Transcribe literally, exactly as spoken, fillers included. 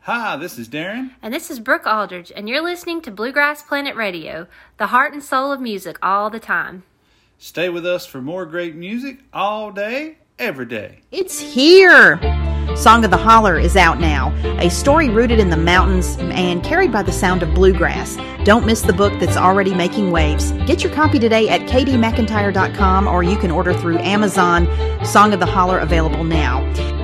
Hi, this is Darren. And this is Brooke Aldridge, and you're listening to Bluegrass Planet Radio, the heart and soul of music all the time. Stay with us for more great music all day, every day. It's here! Song of the Holler is out now, a story rooted in the mountains and carried by the sound of bluegrass. Don't miss the book that's already making waves. Get your copy today at k d mcintyre dot com, or you can order through Amazon. Song of the Holler available now.